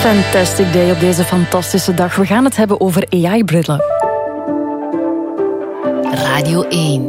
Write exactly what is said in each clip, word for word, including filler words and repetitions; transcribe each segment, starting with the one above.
Fantastic day op deze fantastische dag. We gaan het hebben over A I-brillen. Radio één.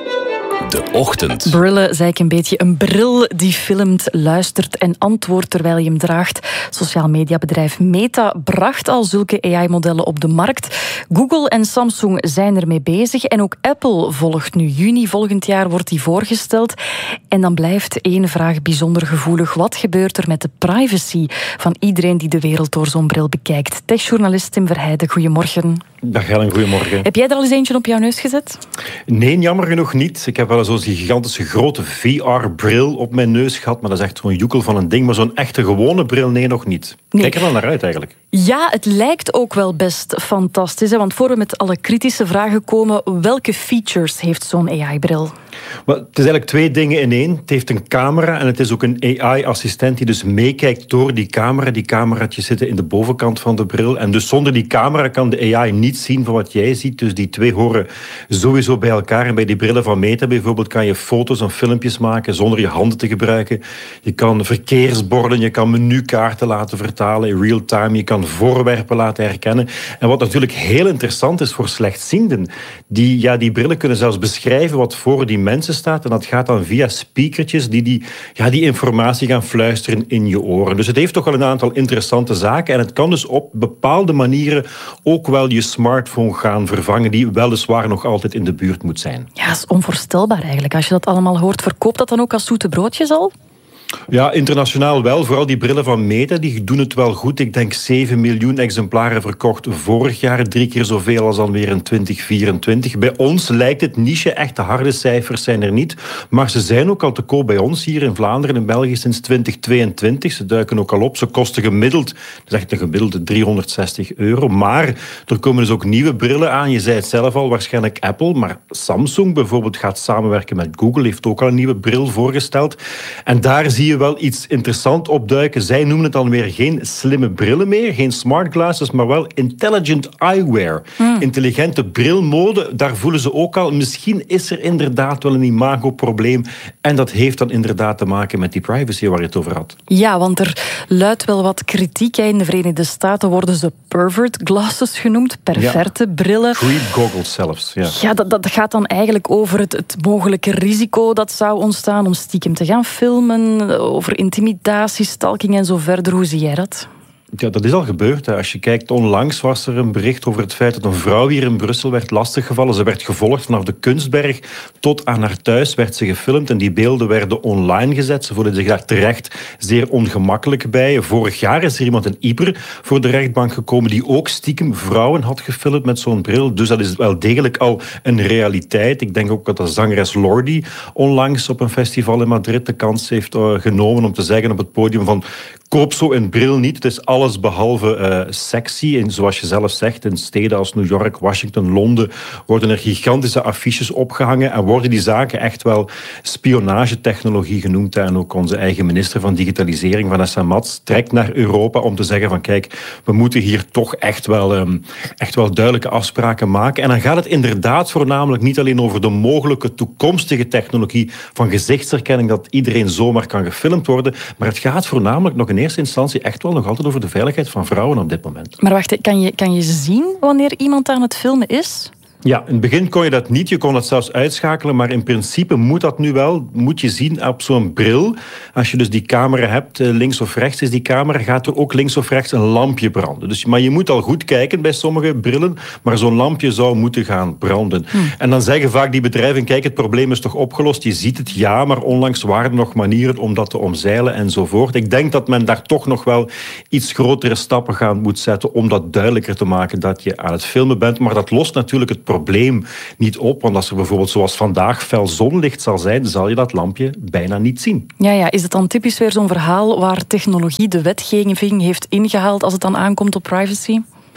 De ochtend. Brillen, zei ik een beetje. Een bril die filmt, luistert en antwoordt terwijl je hem draagt. Sociaal mediabedrijf Meta bracht al zulke A I-modellen op de markt. Google en Samsung zijn ermee bezig. En ook Apple volgt nu. Juni volgend jaar wordt die voorgesteld. En dan blijft één vraag bijzonder gevoelig. Wat gebeurt er met de privacy van iedereen die de wereld door zo'n bril bekijkt? Techjournalist Tim Verheijden, goedemorgen. Dag Helen, goedemorgen. Heb jij er al eens eentje op jouw neus gezet? Nee, jammer genoeg niet. Ik heb wel zo'n gigantische grote V R-bril op mijn neus gehad, maar dat is echt zo'n joekel van een ding. Maar zo'n echte gewone bril, nee, nog niet. Nee. Kijk er wel naar uit eigenlijk. Ja, het lijkt ook wel best fantastisch. Hè? Want voor we met alle kritische vragen komen, welke features heeft zo'n A I-bril? Maar het is eigenlijk twee dingen in één. Het heeft een camera en het is ook een A I-assistent die dus meekijkt door die camera. Die cameraatjes zitten in de bovenkant van de bril. En dus zonder die camera kan de A I niet zien van wat jij ziet. Dus die twee horen sowieso bij elkaar. En bij die brillen van Meta bijvoorbeeld kan je foto's en filmpjes maken zonder je handen te gebruiken. Je kan verkeersborden, je kan menukaarten laten vertalen in real time. Je kan voorwerpen laten herkennen. En wat natuurlijk heel interessant is voor slechtzienden, die, ja, die brillen kunnen zelfs beschrijven wat voor die mensen staat. En dat gaat dan via speakertjes die die, ja, die informatie gaan fluisteren in je oren. Dus het heeft toch wel een aantal interessante zaken. En het kan dus op bepaalde manieren ook wel je smartphone gaan vervangen, die weliswaar nog altijd in de buurt moet zijn. Ja, dat is onvoorstelbaar eigenlijk. Als je dat allemaal hoort, verkoopt dat dan ook als zoete broodjes al? Ja, internationaal wel. Vooral die brillen van Meta, die doen het wel goed. Ik denk zeven miljoen exemplaren verkocht vorig jaar. Drie keer zoveel als alweer in twintig vierentwintig. Bij ons lijkt het niche. Echte harde cijfers zijn er niet. Maar ze zijn ook al te koop bij ons hier in Vlaanderen en België sinds twintig tweeëntwintig. Ze duiken ook al op. Ze kosten gemiddeld, dat is echt een gemiddelde driehonderdzestig euro. Maar er komen dus ook nieuwe brillen aan. Je zei het zelf al, waarschijnlijk Apple. Maar Samsung bijvoorbeeld gaat samenwerken met Google. Heeft ook al een nieuwe bril voorgesteld. En daar zie je wel iets interessants opduiken. Zij noemen het dan weer geen slimme brillen meer, geen smart glasses, maar wel intelligent eyewear. Mm. Intelligente brilmode, daar voelen ze ook al. Misschien is er inderdaad wel een imagoprobleem. En dat heeft dan inderdaad te maken met die privacy waar je het over had. Ja, want er luidt wel wat kritiek. In de Verenigde Staten worden ze pervert glasses genoemd, perverte ja. brillen. Creep goggles zelfs. Ja, ja dat, dat gaat dan eigenlijk over het, het mogelijke risico dat zou ontstaan om stiekem te gaan filmen, over intimidatie, stalking en zo verder. Hoe zie jij dat? Ja, dat is al gebeurd. Hè. Als je kijkt, onlangs was er een bericht over het feit dat een vrouw hier in Brussel werd lastiggevallen. Ze werd gevolgd vanaf de Kunstberg tot aan haar thuis werd ze gefilmd en die beelden werden online gezet. Ze voelden zich daar terecht zeer ongemakkelijk bij. Vorig jaar is er iemand in Ypres voor de rechtbank gekomen die ook stiekem vrouwen had gefilmd met zo'n bril. Dus dat is wel degelijk al een realiteit. Ik denk ook dat de zangeres Lordi onlangs op een festival in Madrid de kans heeft uh, genomen om te zeggen op het podium van koop zo een bril niet. Het is alles behalve uh, sexy. En zoals je zelf zegt, in steden als New York, Washington, Londen worden er gigantische affiches opgehangen en worden die zaken echt wel spionagetechnologie genoemd. En ook onze eigen minister van Digitalisering, Vanessa Mats, trekt naar Europa om te zeggen van kijk, we moeten hier toch echt wel, um, echt wel duidelijke afspraken maken. En dan gaat het inderdaad voornamelijk niet alleen over de mogelijke toekomstige technologie van gezichtsherkenning, dat iedereen zomaar kan gefilmd worden, maar het gaat voornamelijk nog in eerste instantie echt wel nog altijd over de veiligheid van vrouwen op dit moment. Maar wacht, kan je, kan je zien wanneer iemand aan het filmen is? Ja, in het begin kon je dat niet. Je kon dat zelfs uitschakelen, maar in principe moet dat nu wel. Moet je zien op zo'n bril. Als je dus die camera hebt, links of rechts is die camera, gaat er ook links of rechts een lampje branden. Dus, maar je moet al goed kijken bij sommige brillen, maar zo'n lampje zou moeten gaan branden. Hm. En dan zeggen vaak die bedrijven, kijk, het probleem is toch opgelost. Je ziet het, ja, maar onlangs waren er nog manieren om dat te omzeilen enzovoort. Ik denk dat men daar toch nog wel iets grotere stappen gaan moet zetten om dat duidelijker te maken dat je aan het filmen bent. Maar dat lost natuurlijk het probleem niet op. Want als er bijvoorbeeld zoals vandaag fel zonlicht zal zijn, zal je dat lampje bijna niet zien. Ja, ja. Is het dan typisch weer zo'n verhaal waar technologie de wetgeving heeft ingehaald als het dan aankomt op privacy?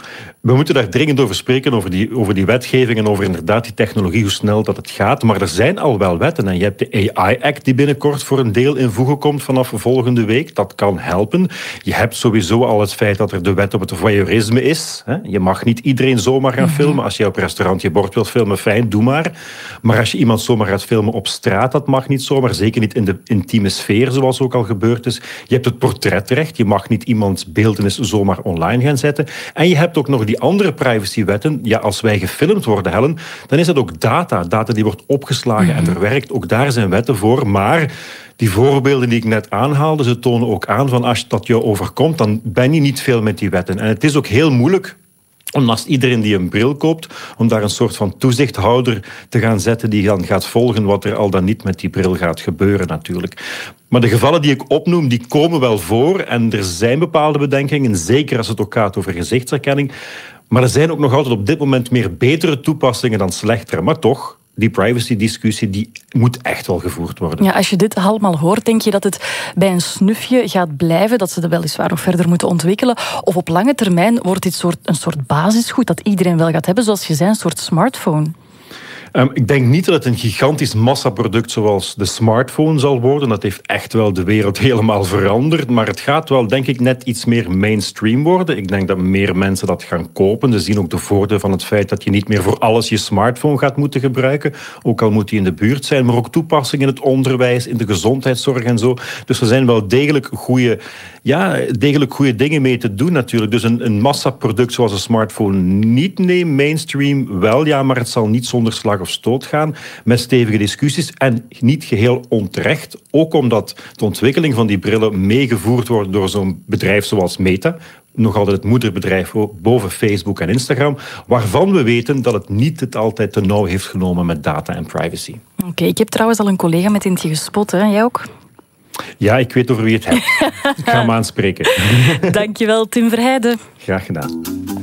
We moeten daar dringend over spreken, over die, over die wetgeving en over inderdaad die technologie, hoe snel dat het gaat. Maar er zijn al wel wetten. En je hebt de A I-act die binnenkort voor een deel in voege komt vanaf volgende week. Dat kan helpen. Je hebt sowieso al het feit dat er de wet op het voyeurisme is. Je mag niet iedereen zomaar gaan filmen. Mm-hmm. Als je op een restaurant je bord wilt filmen, fijn, doe maar. Maar als je iemand zomaar gaat filmen op straat, dat mag niet zomaar. Zeker niet in de intieme sfeer, zoals ook al gebeurd is. Je hebt het portretrecht. Je mag niet iemands beeltenis zomaar online gaan zetten. En je hebt ook nog die andere privacywetten. Ja, als wij gefilmd worden, Helen, dan is dat ook data. Data die wordt opgeslagen mm-hmm. en verwerkt. Ook daar zijn wetten voor. Maar die voorbeelden die ik net aanhaalde, ze tonen ook aan van als dat jou overkomt, dan ben je niet veel met die wetten. En het is ook heel moeilijk om naast iedereen die een bril koopt, om daar een soort van toezichthouder te gaan zetten die dan gaat volgen wat er al dan niet met die bril gaat gebeuren natuurlijk. Maar de gevallen die ik opnoem, die komen wel voor en er zijn bepaalde bedenkingen, zeker als het ook gaat over gezichtsherkenning. Maar er zijn ook nog altijd op dit moment meer betere toepassingen dan slechtere. Maar toch, die privacy-discussie die moet echt wel gevoerd worden. Ja, als je dit allemaal hoort, denk je dat het bij een snufje gaat blijven, dat ze dat weliswaar nog verder moeten ontwikkelen? Of op lange termijn wordt dit soort, een soort basisgoed dat iedereen wel gaat hebben, zoals je zei, een soort smartphone? Um, ik denk niet dat het een gigantisch massaproduct zoals de smartphone zal worden. Dat heeft echt wel de wereld helemaal veranderd. Maar het gaat wel, denk ik, net iets meer mainstream worden. Ik denk dat meer mensen dat gaan kopen. Ze zien ook de voordeel van het feit dat je niet meer voor alles je smartphone gaat moeten gebruiken. Ook al moet die in de buurt zijn. Maar ook toepassingen in het onderwijs, in de gezondheidszorg en zo. Dus er zijn wel degelijk goede, ja, degelijk goede dingen mee te doen natuurlijk. Dus een, een massaproduct zoals een smartphone niet. Nee, mainstream wel, ja, maar het zal niet zonder slag of stoot gaan, met stevige discussies en niet geheel onterecht. Ook omdat de ontwikkeling van die brillen meegevoerd wordt door zo'n bedrijf zoals Meta, nog altijd het moederbedrijf boven Facebook en Instagram, waarvan we weten dat het niet het altijd te nauw heeft genomen met data en privacy. Oké, okay, ik heb trouwens al een collega met Intje gespot, hè? Jij ook? Ja, ik weet over wie het hebt. Ik ga hem aanspreken. Dankjewel, Tim Verheijden. Graag gedaan.